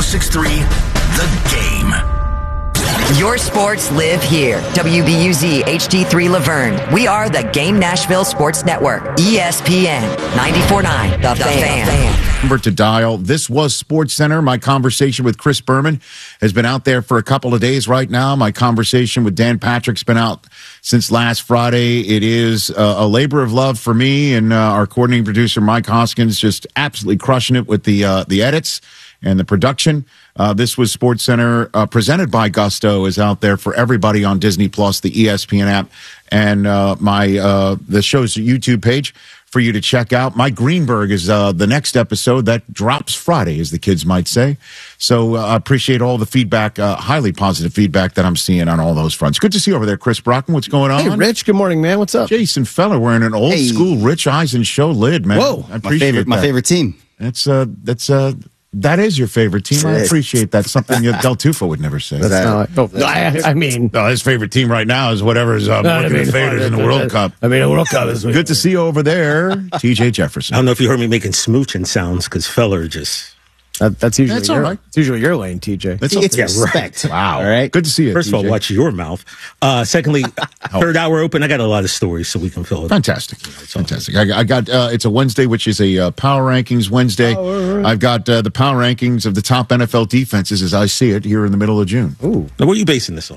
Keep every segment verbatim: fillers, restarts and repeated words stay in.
six three, The Game. Your sports live here. W B U Z H D three Laverne. We are the Game Nashville Sports Network. E S P N ninety-four point nine. The, the Fan. Fan. Number to dial. This was Sports Center. My conversation with Chris Berman has been out there for a couple of days right now. My conversation with Dan Patrick's been out since last Friday. It is uh, a labor of love for me and uh, our coordinating producer, Mike Hoskins, just absolutely crushing it with the uh, the edits and the production. Uh, this was Sports Center, uh, presented by Gusto, is out there for everybody on Disney Plus, the E S P N app, and uh, my uh, the show's YouTube page for you to check out. Mike Greenberg is uh, the next episode that drops Friday, as the kids might say. So uh, I appreciate all the feedback, uh, highly positive feedback that I'm seeing on all those fronts. Good to see you over there, Chris Brockman. What's going on? Hey, Rich. Good morning, man. What's up? Jason Feller wearing an old Hey. school Rich Eisen show lid, man. Whoa. I My appreciate favorite, that. my favorite team. That's uh, that's uh, that is your favorite team. I Yes. appreciate that. Something that Del Tufo would never say. That's not, oh, no, I, I mean, No, his favorite team right now is whatever's uh, I looking mean, at favors in the World Cup. I mean, the World Cup is Good to see you over there, T J Jefferson. I don't know if you heard me making smooching sounds because Feller just. That, that's usually That's your, all right. It's usually your lane, T J. That's It's okay. respect. Wow. All right. Good to see you. First of all, T J. watch your mouth. Uh, secondly, third hour open. I got a lot of stories, so we can fill it. Fantastic. Fantastic. I, I got, uh, it's a Wednesday, which is a uh, Power Rankings Wednesday. I've got uh, the Power Rankings of the top N F L defenses as I see it here in the middle of June. Ooh. Now, what are you basing this on?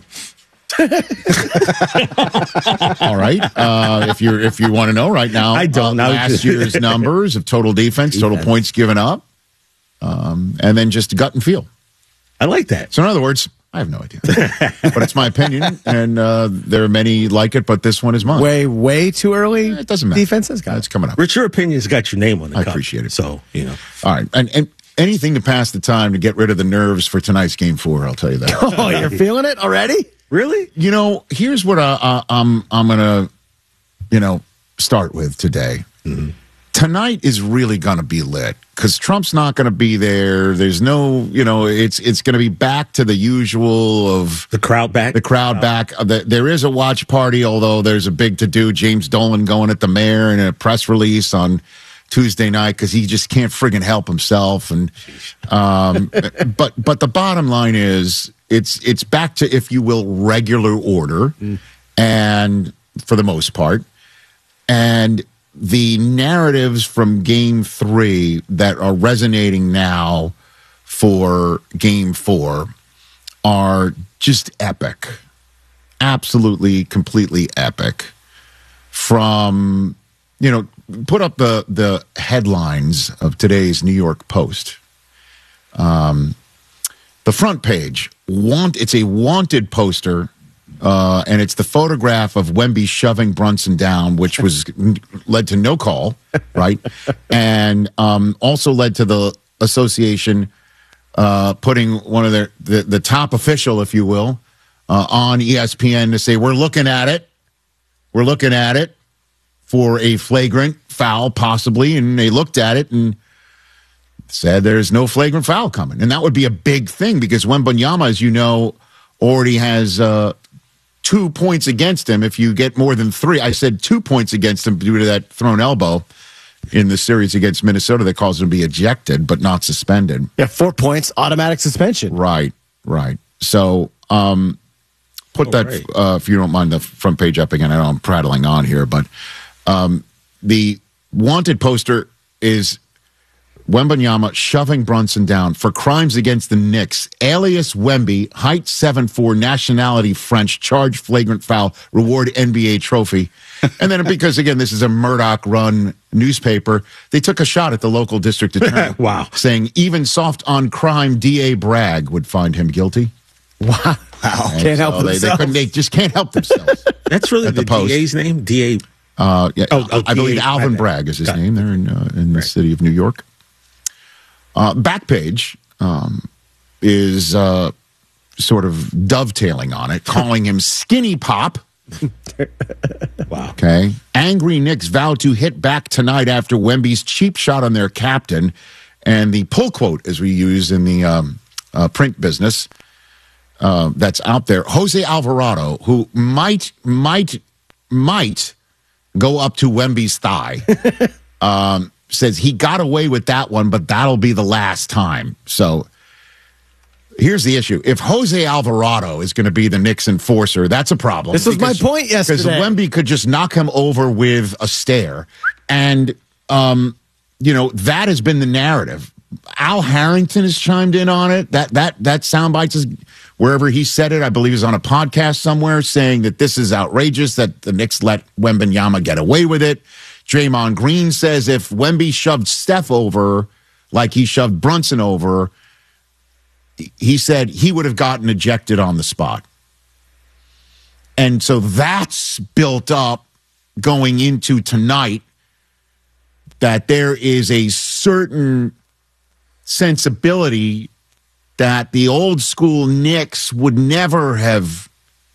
All right. Uh, if you're, if you want to know right now, I don't. uh, I was last just- year's numbers of total defense, total Defense. points given up, um, and then just gut and feel. I like that. So in other words, I have no idea, but it's my opinion, and uh, there are many like it, but this one is mine. Way, way too early. It doesn't matter. Defenses got It's it. coming up. Rich, your opinion's got your name on the I cup. appreciate it. So, you know. All right, and, and anything to pass the time to get rid of the nerves for tonight's game four. I'll tell you that. Oh, you're feeling it already? Really? You know, here's what I, I, I'm I'm gonna, you know, start with today. Mm-hmm. Tonight is really gonna be lit because Trump's not gonna be there. There's no, you know, it's it's gonna be back to the usual of The crowd back? the crowd back. Uh, the- There is a watch party, although there's a big to do. James Dolan going at the mayor in a press release on Tuesday night because he just can't friggin' help himself. And um, but but the bottom line is it's it's back to, if you will, regular order, and for the most part, and the narratives from Game Three that are resonating now for Game Four are just epic, absolutely, completely epic. From, you know, put up the the headlines of today's New York Post. Um, the front page, want it's a wanted poster, uh, and it's the photograph of Wemby shoving Brunson down, which was led to no call, right, and um, also led to the association uh, putting one of their the, the top official, if you will, uh, on E S P N to say we're looking at it, we're looking at it for a flagrant foul, possibly, and they looked at it and said there's no flagrant foul coming. And that would be a big thing because Wembanyama, as you know, already has uh, two points against him. If you get more than three, I said two points against him due to that thrown elbow in the series against Minnesota that caused him to be ejected but not suspended. Yeah, four points, automatic suspension. Right, right. So um, put Oh, that, right. uh, if you don't mind, the front page up again. I know I'm prattling on here, but um, the wanted poster is Wembanyama shoving Brunson down for crimes against the Knicks. Alias Wemby, height seven four, nationality French, charge flagrant foul, reward N B A trophy. And then because, again, this is a Murdoch-run newspaper, they took a shot at the local district attorney. Wow. Saying even soft on crime D A Bragg would find him guilty. Wow. And Can't help so they, they, themselves. couldn't, they just can't help themselves. That's really At the the, Post. D A's name? D A. Uh, yeah, Oh, oh, I believe D A Alvin Bragg. Bragg is his Got it. name there in uh, in the Right. city of New York. Uh, back page um, is uh, sort of dovetailing on it, calling him Skinny Pop. Wow. Okay. Angry Knicks vow to hit back tonight after Wemby's cheap shot on their captain. And the pull quote, as we use in the um, uh, print business, uh, that's out there. Jose Alvarado, who might, might, might go up to Wemby's thigh, um, says he got away with that one, but that'll be the last time. So Here's the issue. If Jose Alvarado is going to be the Knicks enforcer, that's a problem. This was because, my point yesterday. Because Wemby could just knock him over with a stare. And, um, you know, that has been the narrative. Al Harrington has chimed in on it. That that that soundbite is wherever he said it, I believe is on a podcast somewhere, saying that this is outrageous, that the Knicks let Wembanyama get away with it. Draymond Green says if Wemby shoved Steph over like he shoved Brunson over, he said he would have gotten ejected on the spot. And so that's built up going into tonight, that there is a certain sensibility that the old school Knicks would never have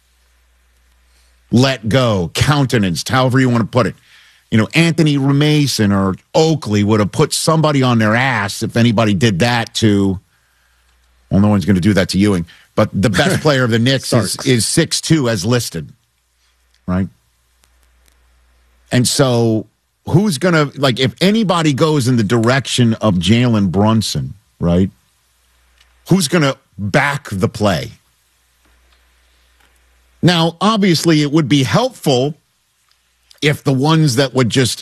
let go, countenanced, however you want to put it. You know, Anthony Mason or Oakley would have put somebody on their ass if anybody did that to... Well, no one's going to do that to Ewing. But the best player of the Knicks is, is six two as listed, right? And so who's going to, like, if anybody goes in the direction of Jalen Brunson, right, who's going to back the play? Now, obviously, it would be helpful if the ones that would just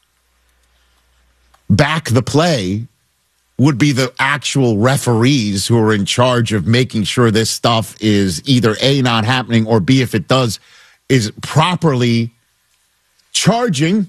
back the play would be the actual referees who are in charge of making sure this stuff is either A, not happening, or B, if it does, is properly charging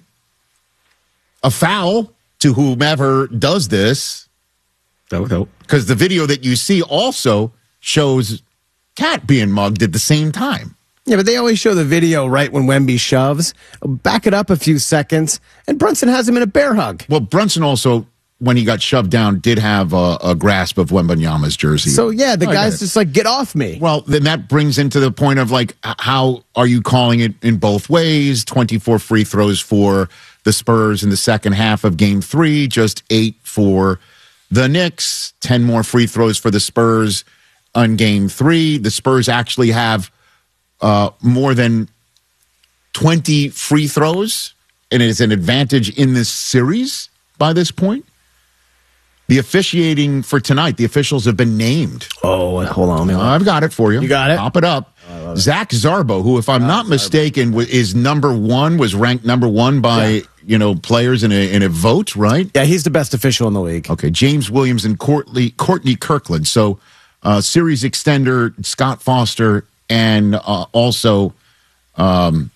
a foul to whomever does this. That would help. Because the video that you see also shows Cat being mugged at the same time. Yeah, but they always show the video right when Wemby shoves. Back it up a few seconds, and Brunson has him in a bear hug. Well, Brunson also, when he got shoved down, did have a, a grasp of Wembanyama's jersey. So, yeah, the I guy's just like, get off me. Well, then that brings into the point of, like, how are you calling it in both ways? twenty-four free throws for the Spurs in the second half of game three, just eight for the Knicks, ten more free throws for the Spurs on game three. The Spurs actually have uh, more than twenty free throws, and it is an advantage in this series by this point. The officiating for tonight, the officials have been named. Oh, hold on. Uh, I've got it for you. You got it? Pop it up. Zach Zarbo, who, if I'm oh, not Zarbo. mistaken, w- is number one, was ranked number one by, yeah. you know, players in a in a vote, right? Yeah, he's the best official in the league. Okay, James Williams and Courtney, Courtney Kirkland. So, uh, series extender Scott Foster, and uh, also um,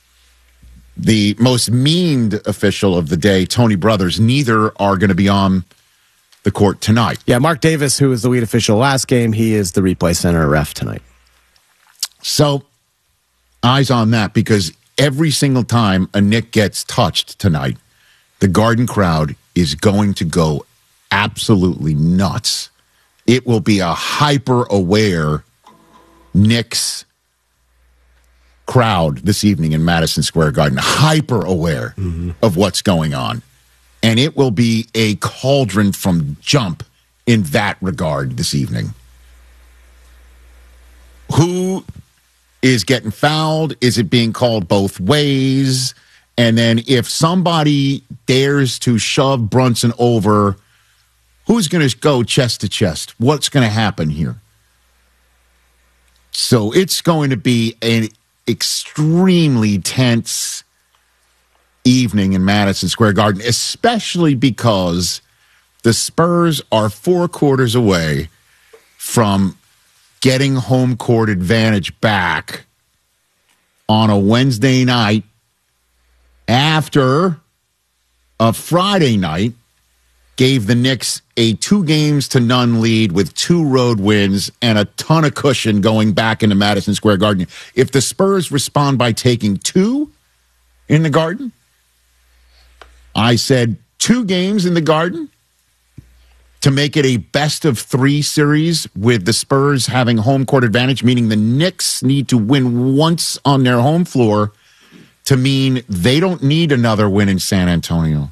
the most meaned official of the day, Tony Brothers. Neither are going to be on the court tonight. Yeah, Mark Davis, who was the lead official last game, he is the replay center ref tonight. So, eyes on that, because every single time a Knick gets touched tonight, the Garden crowd is going to go absolutely nuts. It will be a hyper-aware Knicks crowd this evening in Madison Square Garden, hyper-aware mm-hmm. of what's going on. And it will be a cauldron from jump in that regard this evening. Who is getting fouled? Is it being called both ways? And then if somebody dares to shove Brunson over, who's going to go chest to chest? What's going to happen here? So it's going to be an extremely tense evening in Madison Square Garden, especially because the Spurs are four quarters away from getting home court advantage back on a Wednesday night after a Friday night gave the Knicks a two games to none lead with two road wins and a ton of cushion going back into Madison Square Garden. If the Spurs respond by taking two in the Garden, I said two games in the Garden to make it a best of three series with the Spurs having home court advantage, meaning the Knicks need to win once on their home floor to mean they don't need another win in San Antonio.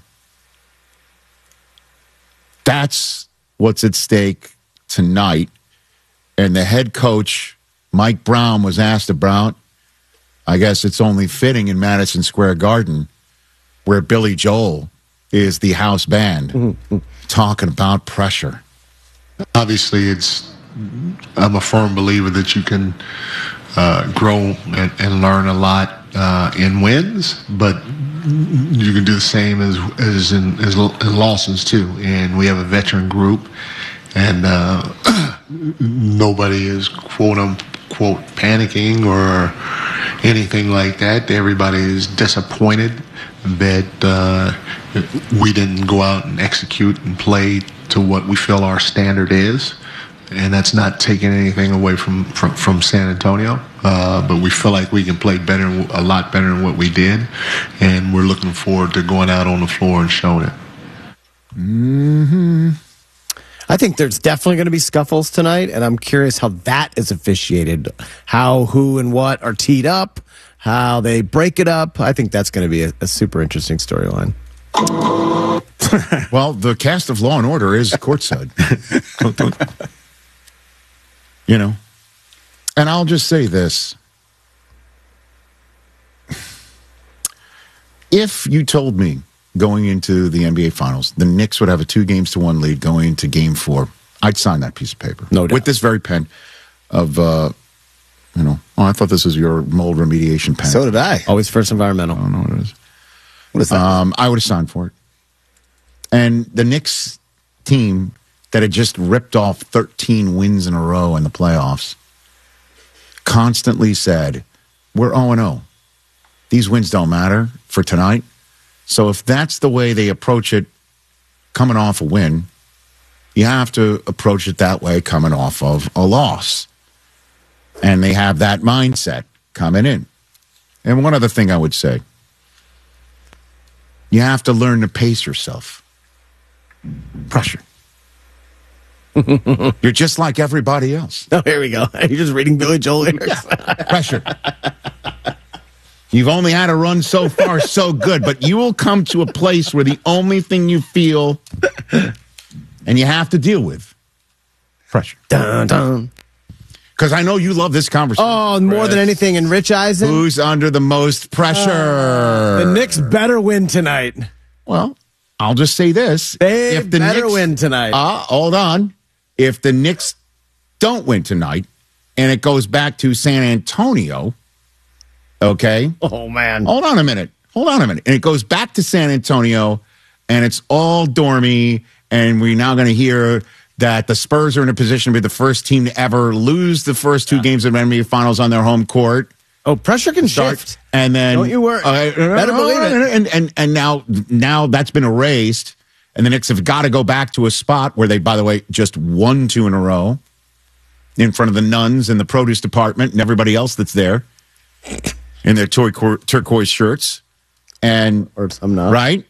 That's what's at stake tonight. And the head coach, Mike Brown, was asked about, I guess it's only fitting in Madison Square Garden, where Billy Joel is the house band, mm-hmm. talking about pressure. Obviously, it's I'm a firm believer that you can uh, grow and, and learn a lot uh, in wins, but you can do the same as as in, as in losses too. And we have a veteran group, and uh, nobody is quote unquote panicking or anything like that. Everybody is disappointed that uh, we didn't go out and execute and play to what we feel our standard is. And that's not taking anything away from, from, from San Antonio. Uh, but we feel like we can play better, a lot better than what we did. And we're looking forward to going out on the floor and showing it. Mm-hmm. I think there's definitely going to be scuffles tonight, and I'm curious how that is officiated. How, who, and what are teed up, how they break it up. I think that's going to be a, a super interesting storyline. Well, the cast of Law and Order is courtside. You know, and I'll just say this. If you told me going into the N B A Finals, the Knicks would have a two games to one lead going into game four, I'd sign that piece of paper. No doubt. With this very pen of, uh, you know, oh, I thought this was your mold remediation pen. So did I. Always First Environmental. I don't know what it is. What is that? Um, I would have signed for it. And the Knicks team that had just ripped off thirteen wins in a row in the playoffs constantly said, we're oh and oh. These wins don't matter for tonight. So if that's the way they approach it coming off a win, you have to approach it that way coming off of a loss. And they have that mindset coming in. And one other thing I would say, you have to learn to pace yourself. Pressure. You're just like everybody else. Oh, here we go. You're just reading Billy Joel lyrics. Yeah. Pressure. You've only had to run so far, so good, but you will come to a place where the only thing you feel and you have to deal with pressure. Dun, dun. Because I know you love this conversation. Oh, more Chris. than anything, and Rich Eisen. Who's under the most pressure? Uh, the Knicks better win tonight. Well, I'll just say this. They if the better Knicks, win tonight. Uh, hold on. If the Knicks don't win tonight and it goes back to San Antonio, okay? Oh, man. Hold on a minute. Hold on a minute. And it goes back to San Antonio and it's all dormy and we're now going to hear that the Spurs are in a position to be the first team to ever lose the first two yeah. games of N B A Finals on their home court. Oh, pressure can start, shift. And then don't you worry. Uh, Better believe it. And, and and now now that's been erased, and the Knicks have got to go back to a spot where they, by the way, just won two in a row in front of the nuns and the produce department and everybody else that's there in their tur- turquoise shirts, and or some not right.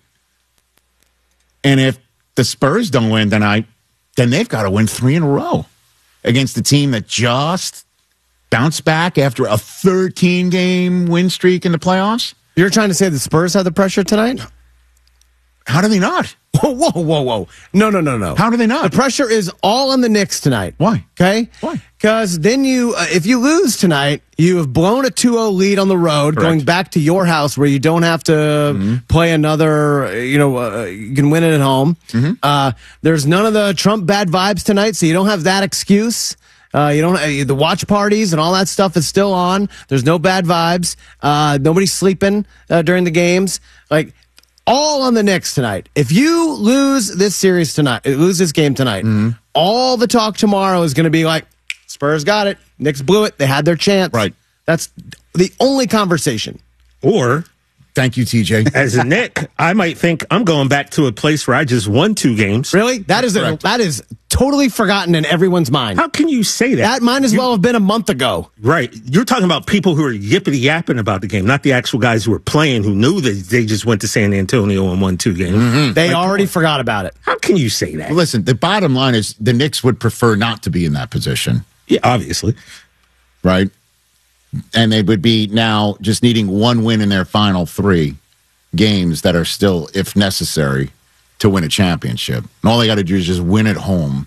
And if the Spurs don't win tonight, then they've got to win three in a row against the team that just bounced back after a thirteen-game win streak in the playoffs. You're trying to say the Spurs have the pressure tonight? How do they not? Whoa, whoa, whoa, whoa. No, no, no, no. How do they not? The pressure is all on the Knicks tonight. Why? Okay? Why? Because then you, uh, if you lose tonight, you have blown a two oh lead on the road, Correct. going back to your house where you don't have to mm-hmm. play another, you know, uh, you can win it at home. Mm-hmm. Uh, there's none of the Trump bad vibes tonight, so you don't have that excuse. Uh, you don't, uh, the watch parties and all that stuff is still on. There's no bad vibes. Uh, nobody's sleeping uh, during the games. Like, all on the Knicks tonight. If you lose this series tonight, lose this game tonight, mm-hmm. all the talk tomorrow is going to be like, Spurs got it. Knicks blew it. They had their chance. Right. That's the only conversation. Or, thank you, T J. As a Knick, I might think I'm going back to a place where I just won two games. Really? That is a, that is totally forgotten in everyone's mind. How can you say that? That might as you, well have been a month ago. Right. You're talking about people who are yippity yapping about the game, not the actual guys who were playing who knew that they just went to San Antonio and won two games. Mm-hmm. They like, already forgot about it. How can you say that? Well, listen, the bottom line is the Knicks would prefer not to be in that position. Yeah, obviously. Right? And they would be now just needing one win in their final three games that are still, if necessary, to win a championship. And all they got to do is just win at home.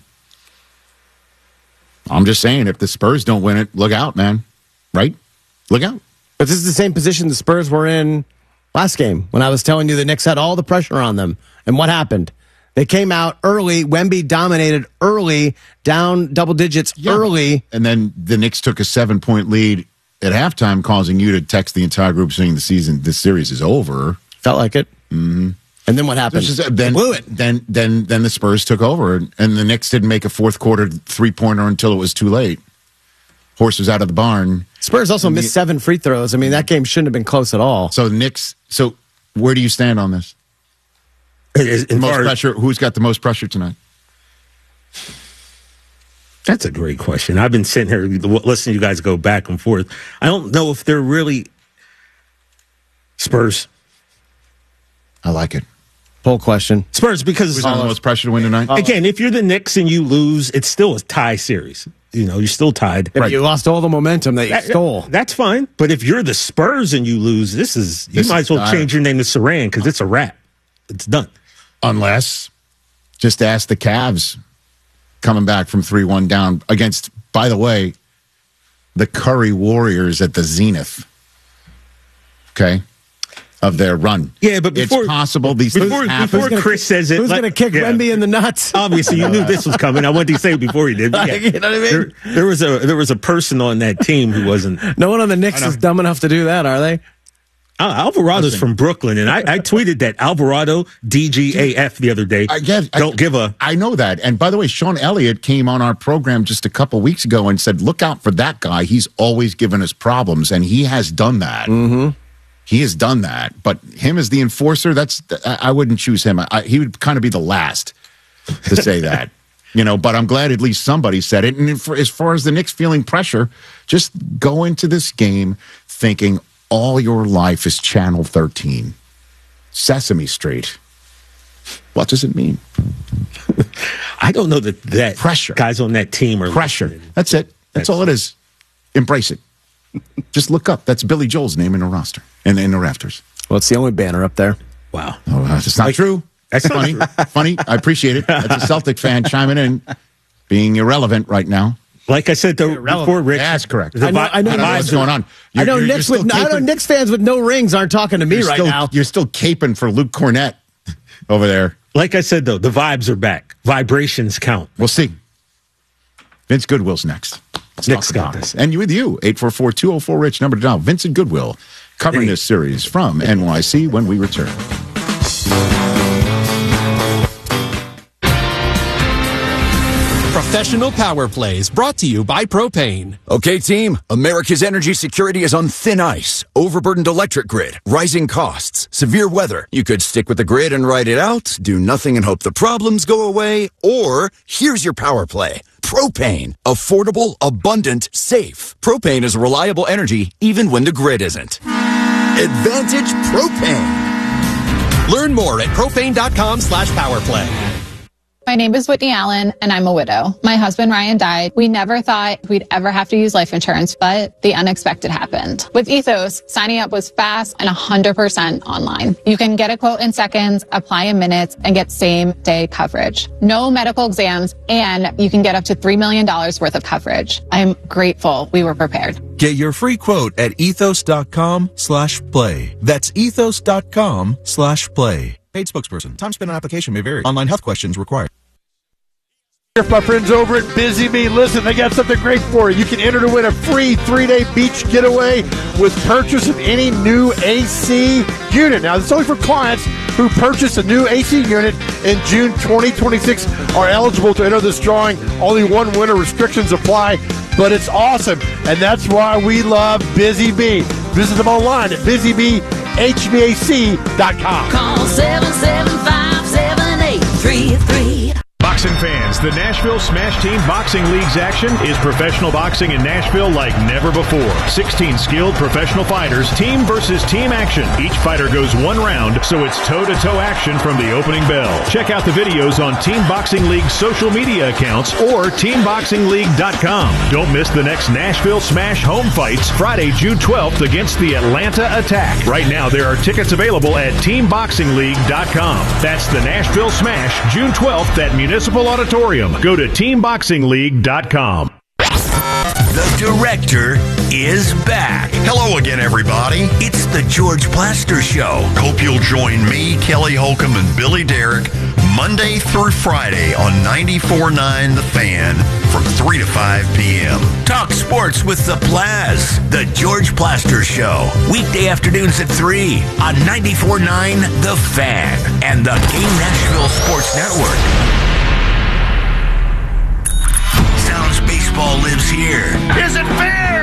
I'm just saying, if the Spurs don't win it, look out, man. Right? Look out. But this is the same position the Spurs were in last game when I was telling you the Knicks had all the pressure on them. And what happened? They came out early. Wemby dominated early, down double digits Yeah. early. And then the Knicks took a seven-point lead at halftime, causing you to text the entire group saying the season, this series is over. Felt like it. Mm-hmm. And then what happened? This is- then, Blew it. Then, then, then the Spurs took over, and, and the Knicks didn't make a fourth quarter three-pointer until it was too late. Horse was out of the barn. Spurs also missed seven free throws. I mean, that game shouldn't have been close at all. So Knicks. So where do you stand on this? As- as Most far as- pressure. Who's got the most pressure tonight? That's a great question. I've been sitting here listening to you guys go back and forth. I don't know if they're really Spurs. I like it. Poll question. Spurs because Who's under the most pressure to win tonight? again, if you're the Knicks and you lose, it's still a tie series. You know, you're still tied. If you lost all the momentum that you That- stole. That's fine. But if you're the Spurs and you lose, this is you This might is as well dire. change your name to Saran because it's a wrap. It's done. Unless, just ask the Cavs coming back from three one down against, by the way, the Curry Warriors at the zenith. Okay? Of their run. Yeah, but before- it's possible these before- things happen. before Chris says it, Who's let- going to kick yeah. Wemby in the nuts? Obviously, you knew this was coming. I wanted to say it before he did. but yeah. You know what I mean? There, there was a there was a person on that team who wasn't. No one on the Knicks is dumb enough to do that, are they? Al- Alvarado's from Brooklyn, and I, I tweeted that Alvarado D G A F the other day. I get. Don't I, give a. I know that. And by the way, Sean Elliott came on our program just a couple weeks ago and said, "Look out for that guy. He's always given us problems, and he has done that. Mm-hmm. He has done that. But him as the enforcer, that's I, I wouldn't choose him. I, he would kind of be the last to say that." You know, but I'm glad at least somebody said it. And for, as far as the Knicks feeling pressure, just go into this game thinking all your life is Channel thirteen, Sesame Street. What does it mean? I don't know that that Pressure. guys on that team are Pressure. listening. That's it. That's, all it is. Embrace it. Just look up. That's Billy Joel's name in the roster and in the rafters. Well, it's the only banner up there. Wow. Oh, that's not Like- true. That's not funny. Funny. I appreciate it. That's a Celtic fan chiming in, being irrelevant right now. Like I said though, before Rick, That's correct. the I know- vi- I know- I don't know vibes what's are- going on. I You're- know you're- you're Knicks still with I know caping- Knicks fans with no rings aren't talking to me you're right still, now. You're still caping for Luke Cornett over there. Like I said though, the vibes are back. Vibrations count. We'll see. Vince Goodwill's next. Let's Nick's talk got about this. it. And you with you, eight four four, two oh four, RICH, number to dial. Vincent Goodwill covering Hey. this series from N Y C when we return. Professional Power Plays brought to you by Propane. Okay, team, America's energy security is on thin ice. Overburdened electric grid, rising costs, severe weather. You could stick with the grid and ride it out, do nothing and hope the problems go away, or here's your power play. Propane. Affordable, abundant, safe. Propane is reliable energy even when the grid isn't. Advantage Propane. Learn more at propane.com slash powerplay. My name is Whitney Allen, and I'm a widow. My husband, Ryan, died. We never thought we'd ever have to use life insurance, but the unexpected happened. With Ethos, signing up was fast and one hundred percent online. You can get a quote in seconds, apply in minutes, and get same-day coverage. No medical exams, and you can get up to three million dollars worth of coverage. I'm grateful we were prepared. Get your free quote at ethos.com slash play. That's ethos.com slash play. Paid spokesperson. Time spent on application may vary. Online health questions required. My friends over at Busy Bee, listen, they got something great for you. You can enter to win a free three-day beach getaway with purchase of any new A C unit. Now, it's only for clients who purchase a new A C unit in June twenty twenty-six are eligible to enter this drawing. Only one winner, restrictions apply, but it's awesome, and that's why we love Busy Bee. Visit them online at busy bee h v a c dot com. Call seven seven five, seven eight three three. Boxing fans, the Nashville Smash Team Boxing League's action is professional boxing in Nashville like never before. sixteen skilled professional fighters, team versus team action. Each fighter goes one round, so it's toe-to-toe action from the opening bell. Check out the videos on Team Boxing League's social media accounts or team boxing league dot com. Don't miss the next Nashville Smash home fights Friday, June twelfth against the Atlanta Attack. Right now, there are tickets available at team boxing league dot com. That's the Nashville Smash, June twelfth at Municipal Auditorium. Go to team boxing league dot com. The director is back. Hello again, everybody. It's the George Plaster Show. Hope you'll join me, Kelly Holcomb, and Billy Derrick Monday through Friday on ninety-four point nine The Fan from three to five p.m. Talk sports with the Plaz, the George Plaster Show. Weekday afternoons at three on ninety-four point nine The Fan and the Game Nashville Sports Network. Sounds baseball lives here. Is it fair?